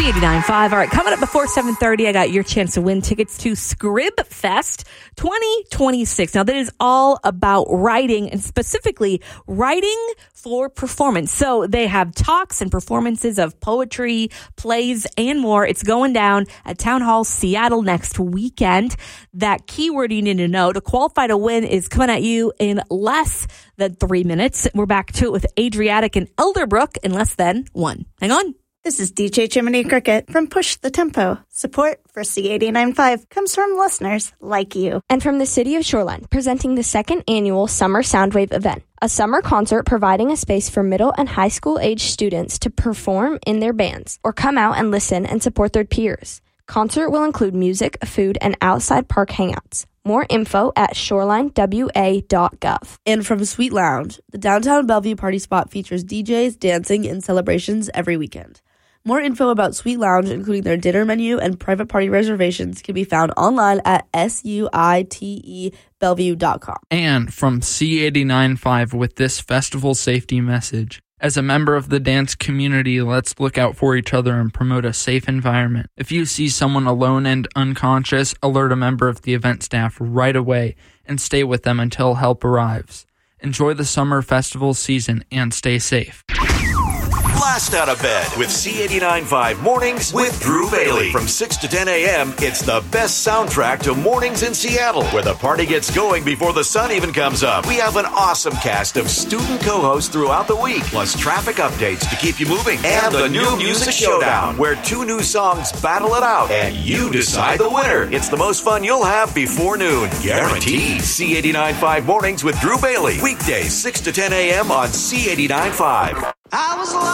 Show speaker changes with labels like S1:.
S1: C89.5. All right, coming up before 7:30, I got your chance to win tickets to Scrib Fest 2026. Now, that is all about writing, and specifically writing for performance. So they have talks and performances of poetry, plays, and more. It's going down at Town Hall Seattle next weekend. That keyword you need to know to qualify to win is coming at you in less than 3 minutes. We're back to it with Adriatic and Elderbrook in less than 1. Hang on.
S2: This is DJ Jiminy Cricket from Push the Tempo. Support for C89.5 comes from listeners like you.
S3: And from the City of Shoreline, presenting the second annual Summer Soundwave event, a summer concert providing a space for middle and high school age students to perform in their bands or come out and listen and support their peers. Concert will include music, food, and outside park hangouts. More info at shorelinewa.gov.
S4: And from Sweet Lounge, the downtown Bellevue party spot features DJs, dancing, and celebrations every weekend. More info about Sweet Lounge, including their dinner menu and private party reservations, can be found online at suitebellevue.com.
S5: And from C89.5 with this festival safety message. As a member of the dance community, let's look out for each other and promote a safe environment. If you see someone alone and unconscious, alert a member of the event staff right away and stay with them until help arrives. Enjoy the summer festival season and stay safe.
S6: Blast out of bed with C89.5 Mornings with Drew Bailey. From 6 to 10 a.m., it's the best soundtrack to mornings in Seattle, where the party gets going before the sun even comes up. We have an awesome cast of student co-hosts throughout the week, plus traffic updates to keep you moving, and the new Music Showdown, where 2 new songs battle it out, and you decide the winner. It's the most fun you'll have before noon. Guaranteed. C89.5 Mornings with Drew Bailey. Weekdays, 6 to 10 a.m. on C89.5.